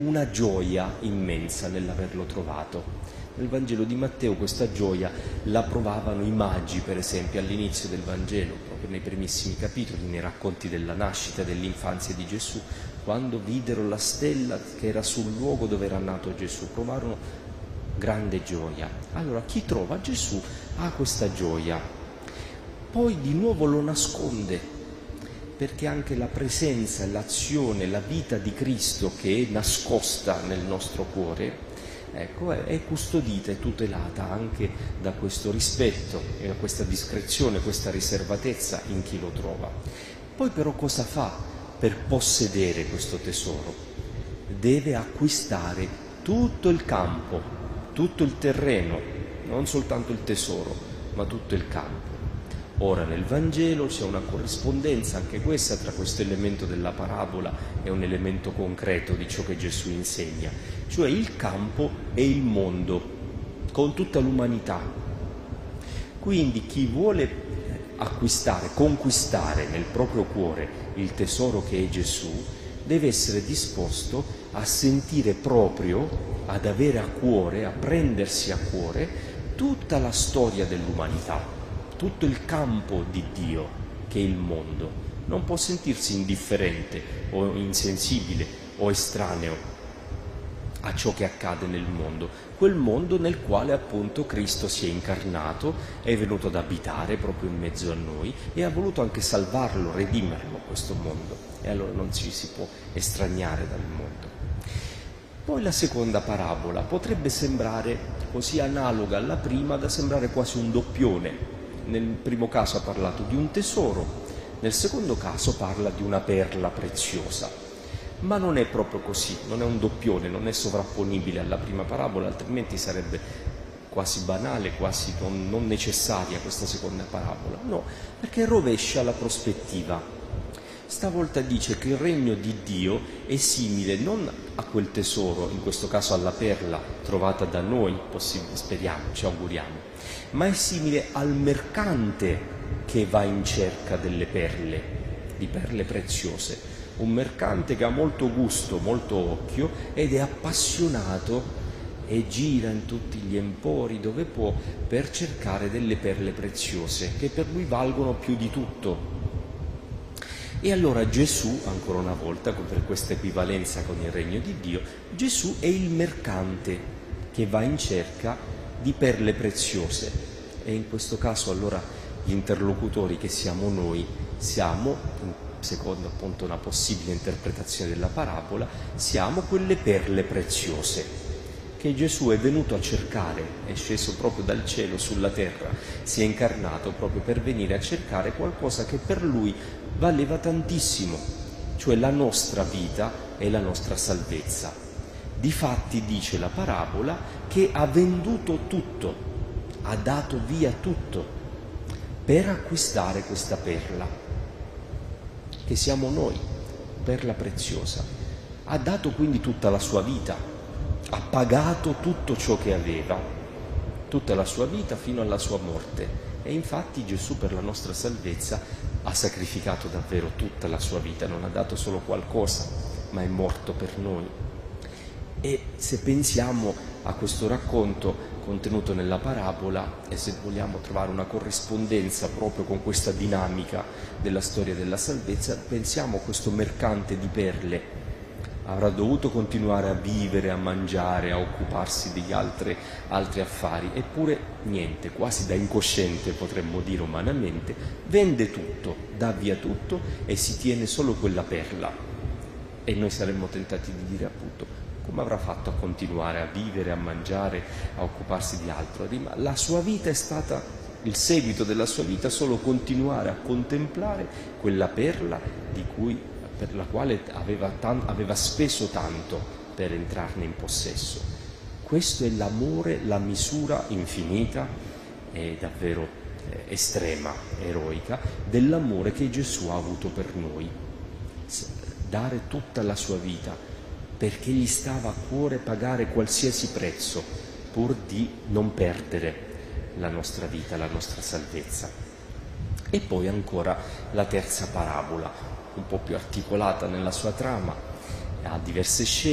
una gioia immensa nell'averlo trovato. Nel Vangelo di Matteo questa gioia la provavano i magi, per esempio, all'inizio del Vangelo, proprio nei primissimi capitoli, nei racconti della nascita, dell'infanzia di Gesù, quando videro la stella che era sul luogo dove era nato Gesù, provarono grande gioia. Allora, chi trova Gesù ha questa gioia, poi di nuovo lo nasconde, perché anche la presenza, l'azione, la vita di Cristo che è nascosta nel nostro cuore, ecco, è custodita e tutelata anche da questo rispetto e da questa discrezione, questa riservatezza in chi lo trova. Poi però cosa fa per possedere questo tesoro? Deve acquistare tutto il campo, tutto il terreno, non soltanto il tesoro, ma tutto il campo. Ora nel Vangelo c'è una corrispondenza anche questa tra questo elemento della parabola e un elemento concreto di ciò che Gesù insegna, cioè il campo e il mondo, con tutta l'umanità. Quindi chi vuole acquistare, conquistare nel proprio cuore il tesoro che è Gesù, deve essere disposto a sentire proprio, ad avere a cuore, a prendersi a cuore tutta la storia dell'umanità, tutto il campo di Dio che è il mondo. Non può sentirsi indifferente o insensibile o estraneo a ciò che accade nel mondo, quel mondo nel quale appunto Cristo si è incarnato, è venuto ad abitare proprio in mezzo a noi e ha voluto anche salvarlo, redimerlo questo mondo, e allora non ci si può estraniare dal mondo. Poi la seconda parabola potrebbe sembrare così analoga alla prima da sembrare quasi un doppione. Nel primo caso ha parlato di un tesoro, nel secondo caso parla di una perla preziosa. Ma non è proprio così, non è un doppione, non è sovrapponibile alla prima parabola, altrimenti sarebbe quasi banale, quasi non necessaria questa seconda parabola. No, perché rovescia la prospettiva. Stavolta dice che il regno di Dio è simile non a quel tesoro, in questo caso alla perla trovata da noi, speriamo, ci auguriamo, ma è simile al mercante che va in cerca delle perle, di perle preziose. Un mercante che ha molto gusto, molto occhio ed è appassionato e gira in tutti gli empori dove può per cercare delle perle preziose che per lui valgono più di tutto. E allora Gesù, ancora una volta, per questa equivalenza con il regno di Dio, Gesù è il mercante che va in cerca di perle preziose. E in questo caso allora gli interlocutori che siamo noi, siamo, secondo appunto una possibile interpretazione della parabola, siamo quelle perle preziose che Gesù è venuto a cercare, è sceso proprio dal cielo sulla terra, si è incarnato proprio per venire a cercare qualcosa che per lui valeva tantissimo, cioè la nostra vita e la nostra salvezza. Difatti dice la parabola che ha venduto tutto, ha dato via tutto per acquistare questa perla, che siamo noi, perla preziosa. Ha dato quindi tutta la sua vita, ha pagato tutto ciò che aveva, tutta la sua vita fino alla sua morte. E infatti Gesù per la nostra salvezza ha sacrificato davvero tutta la sua vita, non ha dato solo qualcosa, ma è morto per noi. E se pensiamo a questo racconto contenuto nella parabola e se vogliamo trovare una corrispondenza proprio con questa dinamica della storia della salvezza, pensiamo a questo mercante di perle. Avrà dovuto continuare a vivere, a mangiare, a occuparsi di altri affari, eppure niente, quasi da incosciente potremmo dire umanamente, vende tutto, dà via tutto e si tiene solo quella perla. E noi saremmo tentati di dire appunto, come avrà fatto a continuare a vivere, a mangiare, a occuparsi di altro? La sua vita è stata, il seguito della sua vita, solo continuare a contemplare quella perla per la quale aveva speso tanto per entrarne in possesso. Questo è l'amore, la misura infinita e davvero estrema, eroica, dell'amore che Gesù ha avuto per noi. Dare tutta la sua vita, perché gli stava a cuore pagare qualsiasi prezzo, pur di non perdere la nostra vita, la nostra salvezza. E poi ancora la terza parabola, un po' più articolata nella sua trama, ha diverse scene.